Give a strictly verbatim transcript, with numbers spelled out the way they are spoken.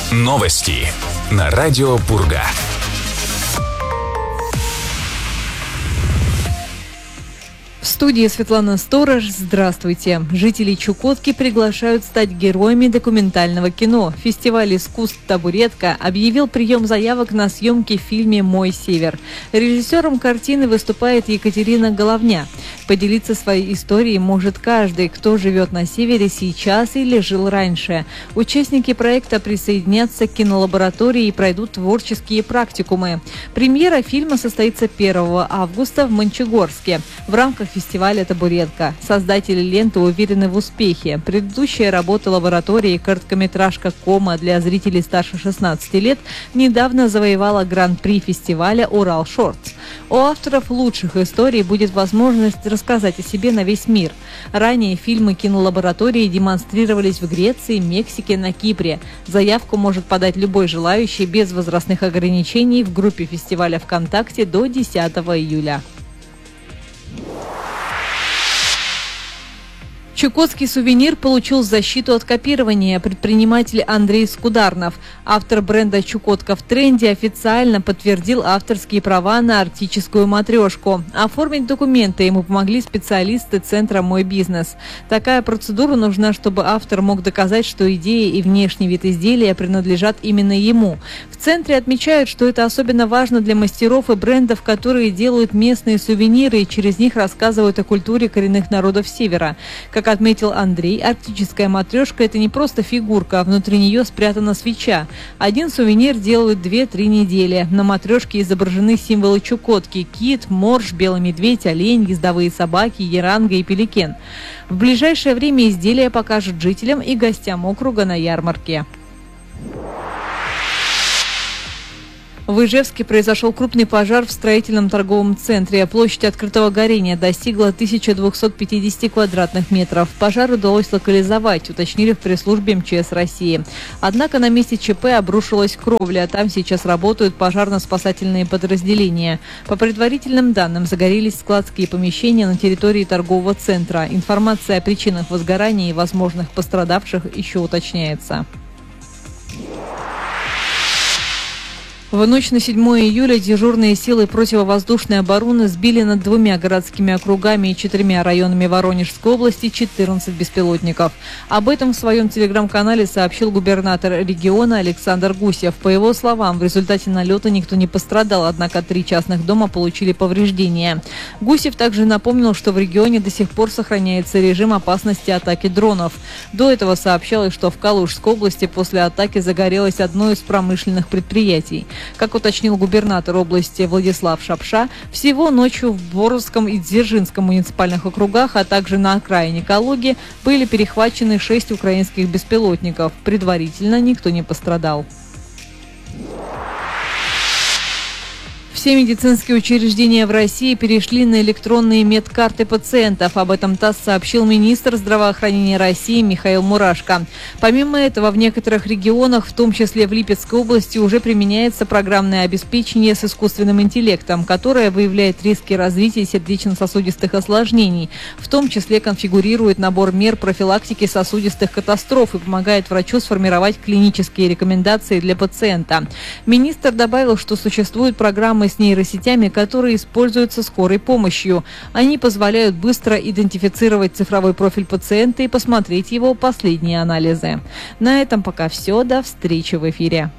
Новости на радио Пурга. В студии Светлана Сторож. Здравствуйте. Жители Чукотки приглашают стать героями документального кино. Фестиваль искусств «Табуретка» объявил прием заявок на съемки в фильме «Мой север». Режиссером картины выступает Екатерина Головня. Поделиться своей историей может каждый, кто живет на севере сейчас или жил раньше. Участники проекта присоединятся к кинолаборатории и пройдут творческие практикумы. Премьера фильма состоится первого августа в Мончегорске в рамках фестиваля «Табуретка». Создатели ленты уверены в успехе. Предыдущая работа лаборатории короткометражка «Кома» для зрителей старше шестнадцати лет недавно завоевала гран-при фестиваля «Урал Шортс». У авторов лучших историй будет возможность рассказать о себе на весь мир. Ранее фильмы кинолаборатории демонстрировались в Греции, Мексике, на Кипре. Заявку может подать любой желающий без возрастных ограничений в группе фестиваля ВКонтакте до десятого июля. Чукотский сувенир получил защиту от копирования. Предприниматель Андрей Скударнов, автор бренда «Чукотка в тренде», официально подтвердил авторские права на арктическую матрешку. Оформить документы ему помогли специалисты центра «Мой бизнес». Такая процедура нужна, чтобы автор мог доказать, что идея и внешний вид изделия принадлежат именно ему. В центре отмечают, что это особенно важно для мастеров и брендов, которые делают местные сувениры и через них рассказывают о культуре коренных народов Севера. Как Как отметил Андрей, арктическая матрешка – это не просто фигурка, а внутри нее спрятана свеча. Один сувенир делают две-три недели. На матрешке изображены символы Чукотки – кит, морж, белый медведь, олень, ездовые собаки, яранга и пеликен. В ближайшее время изделия покажут жителям и гостям округа на ярмарке. В Ижевске произошел крупный пожар в строительном торговом центре. Площадь открытого горения достигла тысячи двухсот пятидесяти квадратных метров. Пожар удалось локализовать, уточнили в пресс-службе эм че эс России. Однако на месте ЧП обрушилась кровля. Там сейчас работают пожарно-спасательные подразделения. По предварительным данным, загорелись складские помещения на территории торгового центра. Информация о причинах возгорания и возможных пострадавших еще уточняется. В ночь на седьмое июля дежурные силы противовоздушной обороны сбили над двумя городскими округами и четырьмя районами Воронежской области четырнадцать беспилотников. Об этом в своем телеграм-канале сообщил губернатор региона Александр Гусев. По его словам, в результате налета никто не пострадал, однако три частных дома получили повреждения. Гусев также напомнил, что в регионе до сих пор сохраняется режим опасности атаки дронов. До этого сообщалось, что в Калужской области после атаки загорелось одно из промышленных предприятий. Как уточнил губернатор области Владислав Шапша, всего ночью в Боровском и Дзержинском муниципальных округах, а также на окраине Калуги были перехвачены шесть украинских беспилотников. Предварительно никто не пострадал. Все медицинские учреждения в России перешли на электронные медкарты пациентов. Об этом ТАСС сообщил министр здравоохранения России Михаил Мурашко. Помимо этого, в некоторых регионах, в том числе в Липецкой области, уже применяется программное обеспечение с искусственным интеллектом, которое выявляет риски развития сердечно-сосудистых осложнений, в том числе конфигурирует набор мер профилактики сосудистых катастроф и помогает врачу сформировать клинические рекомендации для пациента. Министр добавил, что существуют программы с нейросетями, которые используются скорой помощью. Они позволяют быстро идентифицировать цифровой профиль пациента и посмотреть его последние анализы. На этом пока все. До встречи в эфире.